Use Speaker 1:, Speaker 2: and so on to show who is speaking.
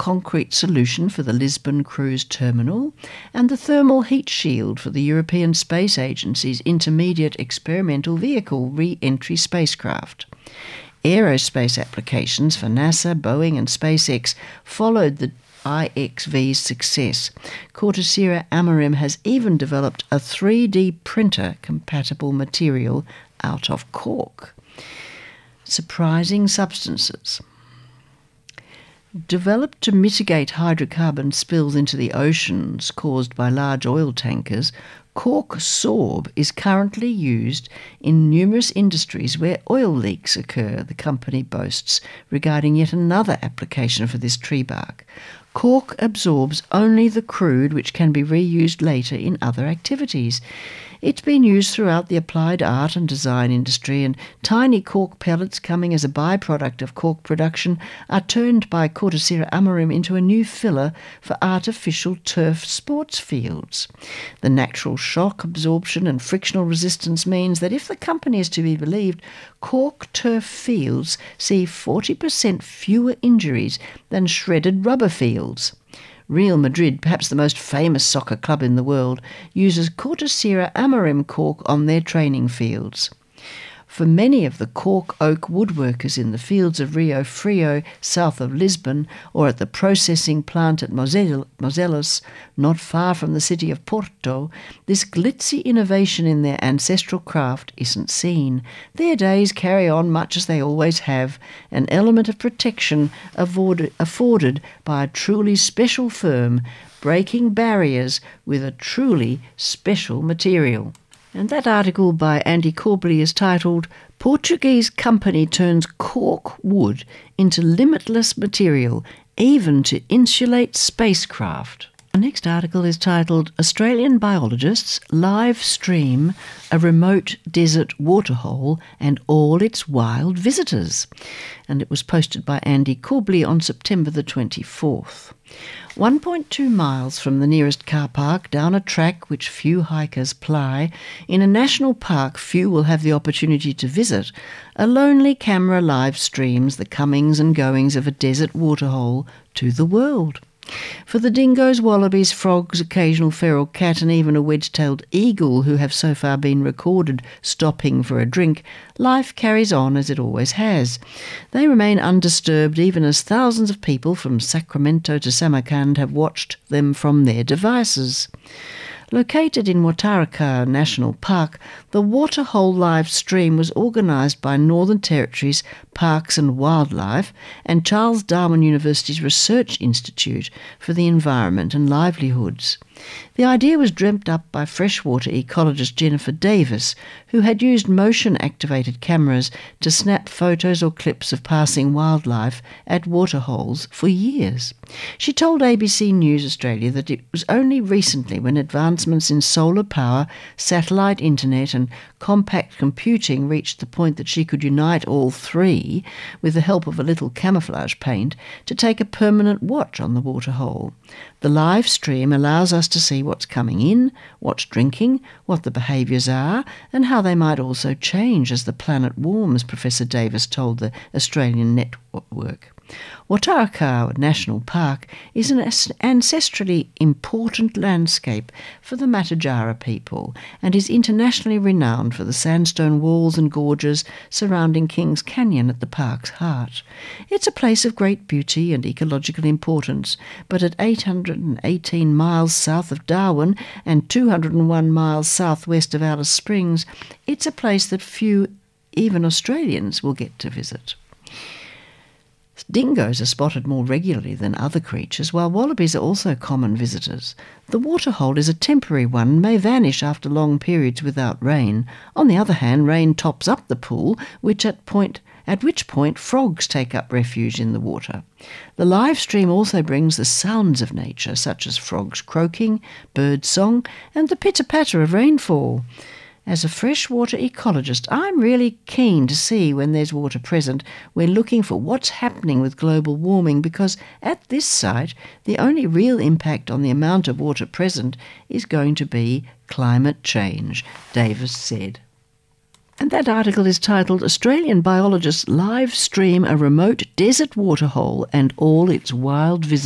Speaker 1: concrete solution for the Lisbon cruise terminal, and the thermal heat shield for the European Space Agency's Intermediate Experimental Vehicle re-entry spacecraft. Aerospace applications for NASA, Boeing and SpaceX followed the IXV's success. Cortesera Amarim has even developed a 3D printer-compatible material out of cork. Surprising substances. Developed to mitigate hydrocarbon spills into the oceans caused by large oil tankers, cork sorb is currently used in numerous industries where oil leaks occur, the company boasts, regarding yet another application for this tree bark. Cork absorbs only the crude which can be reused later in other activities. It's been used throughout the applied art and design industry, and tiny cork pellets coming as a byproduct of cork production are turned by Cortesera Amarim into a new filler for artificial turf sports fields. The natural shock absorption and frictional resistance means that if the company is to be believed, cork turf fields see 40% fewer injuries than shredded rubber fields. Real Madrid, perhaps the most famous soccer club in the world, uses Cortesera Amarim cork on their training fields. For many of the cork oak woodworkers in the fields of Rio Frio, south of Lisbon, or at the processing plant at Mozellus, not far from the city of Porto, this glitzy innovation in their ancestral craft isn't seen. Their days carry on much as they always have, an element of protection afforded by a truly special firm, breaking barriers with a truly special material. And that article by Andy Corbally is titled, Portuguese Company Turns Cork Wood into Limitless Material, Even to Insulate Spacecraft. The next article is titled, Australian Biologists Live Stream a Remote Desert Waterhole and All Its Wild Visitors. And it was posted by Andy Corbally on September the 24th. 1.2 miles from the nearest car park, down a track which few hikers ply, in a national park few will have the opportunity to visit, a lonely camera live streams the comings and goings of a desert waterhole to the world. For the dingoes, wallabies, frogs, occasional feral cat and even a wedge-tailed eagle who have so far been recorded stopping for a drink, life carries on as it always has. They remain undisturbed even as thousands of people from Sacramento to Samarkand have watched them from their devices. Located in Wataraka National Park, the Waterhole live stream was organised by Northern Territories Parks and Wildlife and Charles Darwin University's Research Institute for the Environment and Livelihoods. The idea was dreamt up by freshwater ecologist Jennifer Davis, who had used motion-activated cameras to snap photos or clips of passing wildlife at waterholes for years. She told ABC News Australia that it was only recently, when advancements in solar power, satellite internet and compact computing reached the point that she could unite all three, with the help of a little camouflage paint, to take a permanent watch on the waterhole. The live stream allows us to see what's coming in, what's drinking, what the behaviours are, and how they might also change as the planet warms, Professor Davis told the Australian Network. Wataraka National Park is an ancestrally important landscape for the Matadjara people and is internationally renowned for the sandstone walls and gorges surrounding Kings Canyon at the park's heart. It's a place of great beauty and ecological importance, but at 818 miles south of Darwin and 201 miles southwest of Alice Springs, it's a place that few, even Australians, will get to visit. Dingoes are spotted more regularly than other creatures, while wallabies are also common visitors. The waterhole is a temporary one and may vanish after long periods without rain. On the other hand, rain tops up the pool, at which point frogs take up refuge in the water. The live stream also brings the sounds of nature, such as frogs croaking, bird song, and the pitter-patter of rainfall. As a freshwater ecologist, I'm really keen to see when there's water present. We're looking for what's happening with global warming because at this site, the only real impact on the amount of water present is going to be climate change, Davis said. And that article is titled, Australian Biologists Live Stream a Remote Desert Waterhole and All Its Wild Visitors.